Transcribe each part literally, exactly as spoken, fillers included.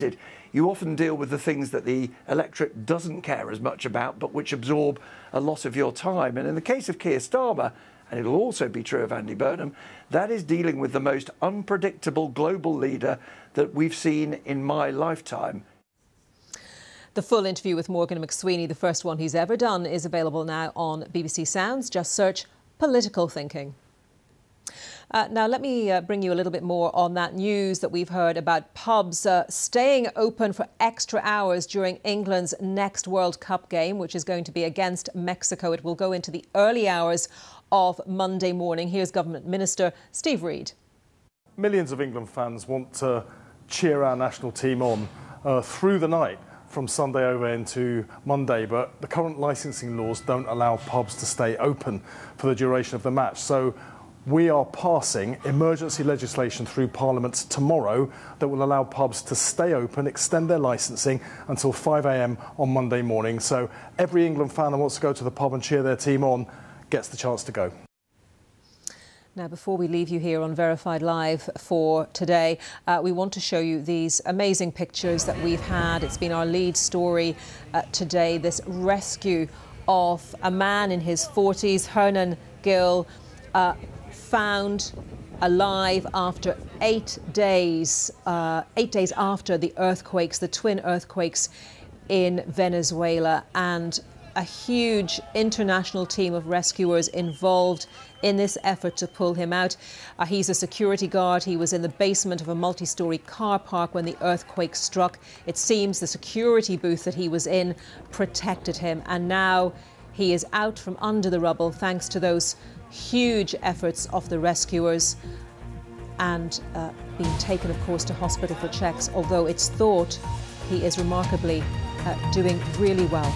You often deal with the things that the electorate doesn't care as much about, but which absorb a lot of your time. And in the case of Keir Starmer, and it'll also be true of Andy Burnham, that is dealing with the most unpredictable global leader that we've seen in my lifetime. The full interview with Morgan McSweeney, the first one he's ever done, is available now on B B C Sounds. Just search Political Thinking. Uh, now, let me uh, bring you a little bit more on that news that we've heard about pubs uh, staying open for extra hours during England's next World Cup game, which is going to be against Mexico. It will go into the early hours of Monday morning. Here's Government Minister Steve Reid. Millions of England fans want to cheer our national team on uh, through the night from Sunday over into Monday, but the current licensing laws don't allow pubs to stay open for the duration of the match. So we are passing emergency legislation through Parliament tomorrow that will allow pubs to stay open, extend their licensing until five a m on Monday morning. So every England fan that wants to go to the pub and cheer their team on gets the chance to go. Now, before we leave you here on Verified Live for today, uh, we want to show you these amazing pictures that we've had. It's been our lead story uh, today, this rescue of a man in his forties, Hernan Gill, uh, found alive after eight days, uh, eight days after the earthquakes, the twin earthquakes in Venezuela, and a huge international team of rescuers involved in this effort to pull him out. Uh, he's a security guard. He was in the basement of a multi-storey car park when the earthquake struck. It seems the security booth that he was in protected him, and now he is out from under the rubble thanks to those huge efforts of the rescuers, and uh, being taken, of course, to hospital for checks, although it's thought he is remarkably uh, doing really well.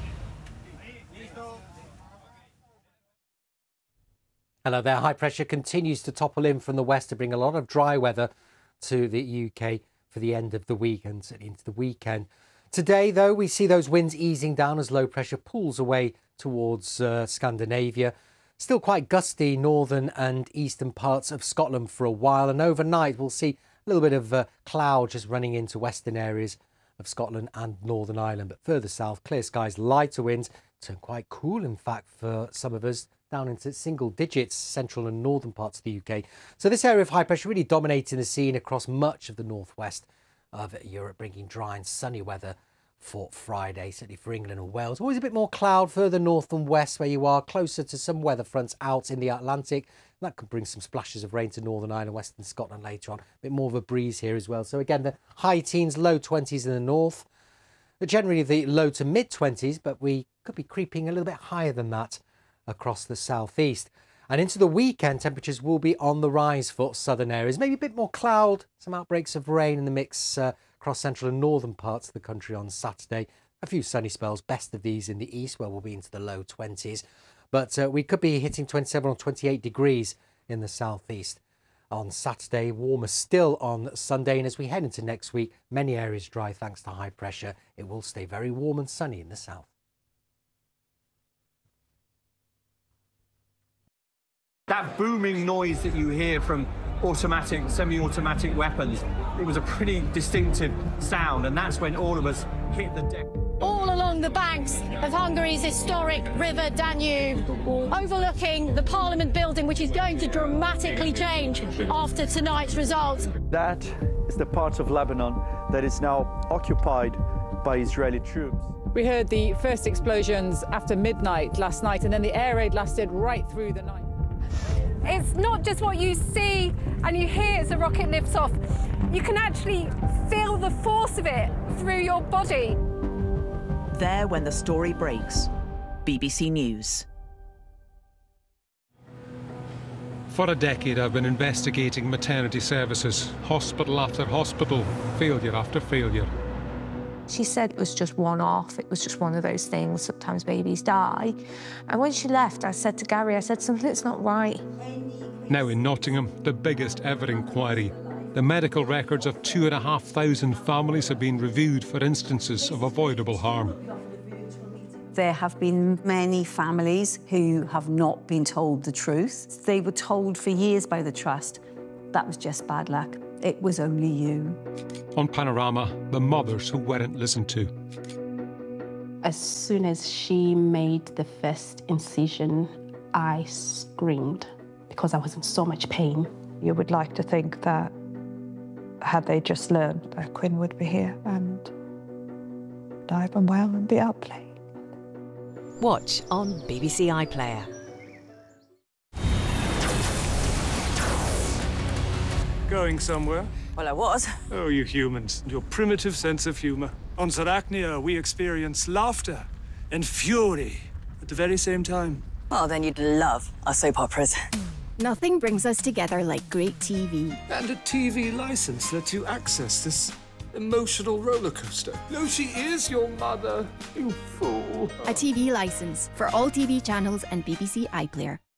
Hello there. High pressure continues to topple in from the west to bring a lot of dry weather to the U K for the end of the week and into the weekend. Today, though, we see those winds easing down as low pressure pulls away towards uh, Scandinavia. Still quite gusty northern and eastern parts of Scotland for a while, and overnight we'll see a little bit of uh, cloud just running into western areas of Scotland and Northern Ireland. But further south, clear skies, lighter winds, turn quite cool, in fact, for some of us, down into single digits, central and northern parts of the U K. So this area of high pressure really dominating the scene across much of the northwest of Europe, bringing dry and sunny weather for Friday, certainly for England and Wales. Always a bit more cloud further north and west where you are, closer to some weather fronts out in the Atlantic. That could bring some splashes of rain to Northern Ireland, Western Scotland later on. A bit more of a breeze here as well. So again, the high teens, low twenties in the north. Generally the low to mid twenties, but we could be creeping a little bit higher than that across the southeast. And into the weekend, temperatures will be on the rise for southern areas. Maybe a bit more cloud, some outbreaks of rain in the mix uh, across central and northern parts of the country on Saturday. A few sunny spells, best of these in the east, where we'll be into the low twenties. But uh, we could be hitting twenty-seven or twenty-eight degrees in the southeast on Saturday. Warmer still on Sunday. And as we head into next week, many areas dry thanks to high pressure. It will stay very warm and sunny in the south. That booming noise that you hear from automatic, semi-automatic weapons, it was a pretty distinctive sound, and that's when all of us hit the deck. All along the banks of Hungary's historic river Danube, overlooking the Parliament building, which is going to dramatically change after tonight's results. That is the part of Lebanon that is now occupied by Israeli troops. We heard the first explosions after midnight last night, and then the air raid lasted right through the night. It's not just what you see and you hear as the rocket lifts off. You can actually feel the force of it through your body. There when the story breaks. B B C News. For a decade, I've been investigating maternity services, hospital after hospital, failure after failure. She said it was just one-off, it was just one of those things, sometimes babies die. And when she left, I said to Gary, I said, something's not right. Now in Nottingham, the biggest ever inquiry. The medical records of two and a half thousand families have been reviewed for instances of avoidable harm. There have been many families who have not been told the truth. They were told for years by the Trust that was just bad luck. it was only you. On Panorama, the mothers who weren't listened to. As soon as she made the first incision, I screamed because I was in so much pain. You would like to think that had they just learned that Quinn would be here and alive and well and be out playing. Watch on B B C iPlayer. Going somewhere? Well, I was. Oh, you humans, your primitive sense of humor. On Zarachnia, we experience laughter and fury at the very same time. Well, then you'd love our soap operas. Nothing brings us together like great T V. And a T V license lets you access this emotional roller coaster. No, she is your mother, you fool. A T V license for all T V channels and B B C iPlayer.